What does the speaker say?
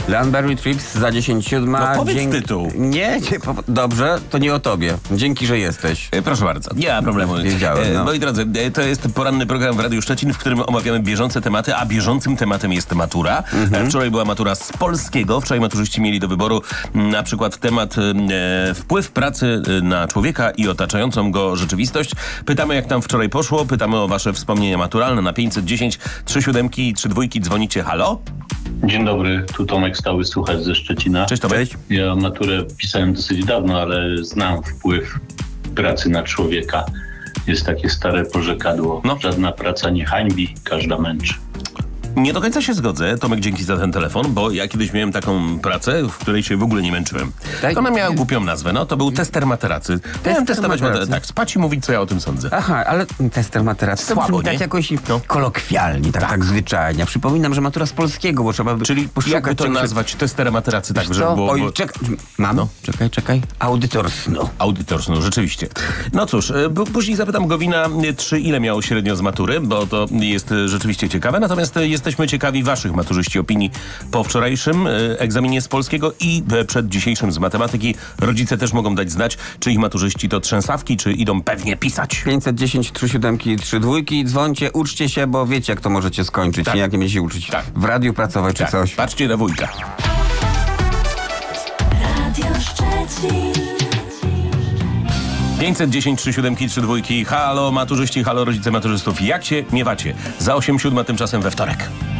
Landberry Trips za 10:07. No powiedz tytuł. Nie, dobrze, to nie o tobie. Dzięki, że jesteś. Proszę bardzo. Nie ma problemu. Wiedziałem, no. Moi drodzy, to jest poranny program w Radiu Szczecin, w którym omawiamy bieżące tematy, a bieżącym tematem jest matura. Wczoraj była matura z polskiego. Wczoraj maturzyści mieli do wyboru na przykład temat wpływ pracy na człowieka i otaczającą go rzeczywistość. Pytamy, jak tam wczoraj poszło. Pytamy o wasze wspomnienia maturalne na 510 37 i 32. Dzwonicie. Halo? Dzień dobry, tu Tomek, stały słuchacz ze Szczecina. Cześć Tomek. Ja maturę pisałem dosyć dawno, ale znam wpływ pracy na człowieka. Jest takie stare porzekadło. No. Żadna praca nie hańbi, każda męczy. Nie do końca się zgodzę, Tomek, dzięki za ten telefon, bo ja kiedyś miałem taką pracę, w której się w ogóle nie męczyłem. Tak? Ona miała głupią nazwę, no to był tester materacy. Miałem testować materacy. tak, spać i mówić, co ja o tym sądzę. Aha, ale tester materacji to Słabo, brzmi tak nie? jakoś kolokwialnie, tak zwyczajnie. Ja przypominam, że matura z polskiego, bo trzeba by Czyli poszukać jakby to czegoś. nazwać testerem materacy, tak, Co? żeby było... Oj, czekaj, mam? No. Czekaj. Audytor snu. Audytor snu, rzeczywiście. No cóż, później zapytam Gowina, ile miał średnio z matury, bo to jest rzeczywiście ciekawe. Natomiast jesteśmy ciekawi waszych maturzyści opinii po wczorajszym egzaminie z polskiego i przed dzisiejszym z matematyki. Rodzice też mogą dać znać, czy ich maturzyści to trzęsawki, czy idą pewnie pisać. 510 37 32. Dzwońcie, uczcie się, bo wiecie, jak to możecie skończyć. Tak. Nie jak nie będziecie się uczyć. Tak. W radiu pracować czy coś. Patrzcie na wujka. Radio Szczecin. 510 37 32. Halo maturzyści, halo rodzice maturzystów. Jak się miewacie? Za 8:07 tymczasem we wtorek.